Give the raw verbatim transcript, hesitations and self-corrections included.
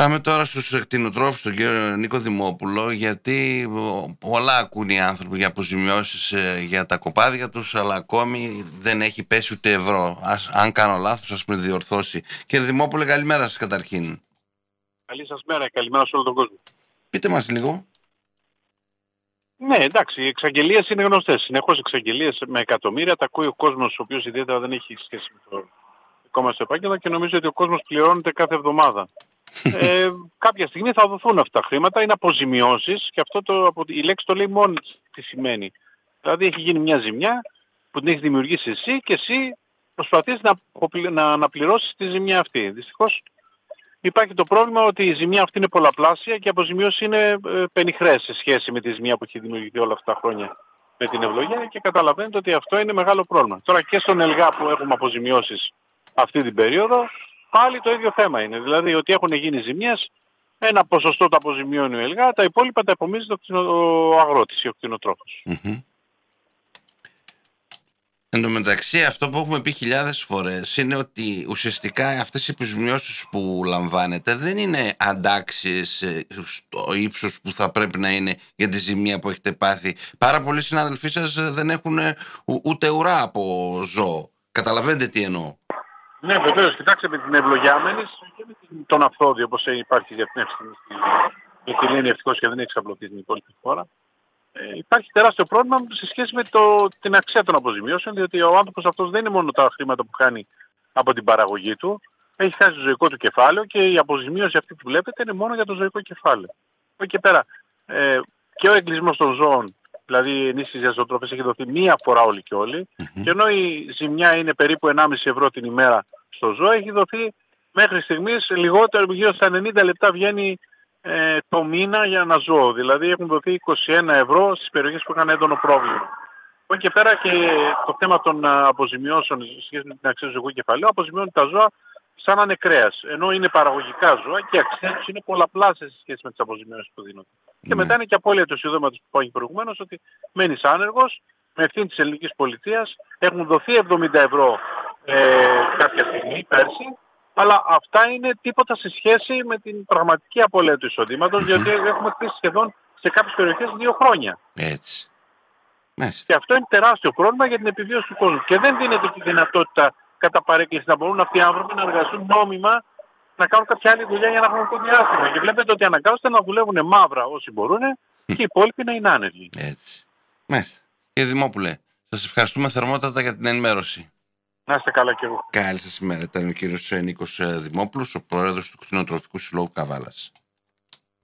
Πάμε τώρα στους κτηνοτρόφους, τον κύριο Νίκο Δημόπουλο, γιατί πολλά ακούν οι άνθρωποι για αποζημιώσεις για τα κοπάδια τους, αλλά ακόμη δεν έχει πέσει ούτε ευρώ. Ας, αν κάνω λάθος, ας με διορθώσει. Κύριε Δημόπουλε, καλημέρα σας καταρχήν. Καλή σας μέρα, καλημέρα σε όλο τον κόσμο. Πείτε μας λίγο. Ναι, εντάξει, οι εξαγγελίες είναι γνωστές. Συνεχώς εξαγγελίες με εκατομμύρια. Τα ακούει ο κόσμος, ο οποίος ιδιαίτερα δεν έχει σχέση με το δικό μας επάγγελμα και νομίζω ότι ο κόσμος πληρώνεται κάθε εβδομάδα. ε, κάποια στιγμή θα δοθούν αυτά τα χρήματα, είναι αποζημιώσεις και αυτό το, η λέξη το λέει μόνη τι σημαίνει. Δηλαδή έχει γίνει μια ζημιά που την έχει δημιουργήσει εσύ και εσύ προσπαθείς να, να, να πληρώσεις τη ζημιά αυτή. Δυστυχώς υπάρχει το πρόβλημα ότι η ζημιά αυτή είναι πολλαπλάσια και οι αποζημιώσεις είναι ε, πενιχρές σε σχέση με τη ζημιά που έχει δημιουργηθεί όλα αυτά τα χρόνια με την ευλογία και καταλαβαίνετε ότι αυτό είναι μεγάλο πρόβλημα. Τώρα και στον ΕΛΓΑ που έχουμε αποζημιώσεις αυτή την περίοδο, πάλι το ίδιο θέμα είναι. Δηλαδή ότι έχουν γίνει ζημιές, ένα ποσοστό τα αποζημιώνει ο ΕΛΓΑ, τα υπόλοιπα τα επομίζεται ο αγρότης ή ο κτηνοτρόφος. Mm-hmm. Εν τω μεταξύ, αυτό που έχουμε πει χιλιάδες φορές είναι ότι ουσιαστικά αυτές οι αποζημιώσεις που λαμβάνετε δεν είναι αντάξεις στο ύψος που θα πρέπει να είναι για τη ζημία που έχετε πάθει. Πάρα πολλοί συναδελφοί σας δεν έχουν ούτε ουρά από ζώο. Καταλαβαίνετε τι εννοώ. Ναι, βεβαίως. Κοιτάξτε, με την ευλογιάμενη και με τον αυθόδιο, όπως υπάρχει για την εύστημη γιατί λένε ευτυχώς και δεν έχει εξαπλωθεί στην υπόλοιπη χώρα. Ε, υπάρχει τεράστιο πρόβλημα σε σχέση με το, την αξία των αποζημιώσεων, διότι ο άνθρωπος αυτός δεν είναι μόνο τα χρήματα που χάνει από την παραγωγή του, έχει χάσει το ζωικό του κεφάλαιο και η αποζημίωση αυτή που βλέπετε είναι μόνο για το ζωικό κεφάλαιο. Από εκεί πέρα, ε, και ο εγκλισμός των ζώων, δηλαδή η ενίσχυση για ζωοτροφές, έχει δοθεί μία φορά όλη και όλη, mm-hmm. και ενώ η ζημιά είναι περίπου ενάμιση ευρώ την ημέρα στο ζώο, έχει δοθεί μέχρι στιγμής λιγότερο, γύρω στα ενενήντα λεπτά βγαίνει ε, το μήνα για ένα ζώο. Δηλαδή έχουν δοθεί είκοσι ένα ευρώ στις περιοχές που είχαν έντονο πρόβλημα. Από εκεί και πέρα και το θέμα των αποζημιώσεων σε σχέση με την αξία του ζωικού κεφαλαίου αποζημιώνει τα ζώα σαν να είναι κρέας. Ενώ είναι παραγωγικά ζώα και η αξία τους είναι πολλαπλάσιες σε σχέση με τις αποζημιώσεις που δίνονται. Mm. Και μετά είναι και απώλεια του εισοδήματος που είπα προηγουμένως ότι μένεις άνεργος με ευθύνη της ελληνικής πολιτείας. Έχουν δοθεί εβδομήντα ευρώ ε, κάποια στιγμή πέρσι. Αλλά αυτά είναι τίποτα σε σχέση με την πραγματική απώλεια του εισοδήματος, διότι έχουμε χτίσει σχεδόν σε κάποιες περιοχές δύο χρόνια. Έτσι. Και αυτό είναι τεράστιο πρόβλημα για την επιβίωση του κόσμου. Και δεν δίνεται τη δυνατότητα κατά παρέκκληση να μπορούν αυτοί οι άνθρωποι να εργαστούν νόμιμα, να κάνουν κάποια άλλη δουλειά για ένα χρονικό διάστημα. Και βλέπετε ότι αναγκάζονται να δουλεύουν μαύρα όσοι μπορούν και οι υπόλοιποι να είναι άνεργοι. Έτσι. Μάλιστα. Κύριε Δημόπουλε, σας ευχαριστούμε θερμότατα για την ενημέρωση. Να είστε καλά και εγώ. Καλή σας ημέρα. Ήταν ο κύριος Νίκος Δημόπουλος, ο πρόεδρος του Κτηνοτροφικού Συλλόγου Καβάλας.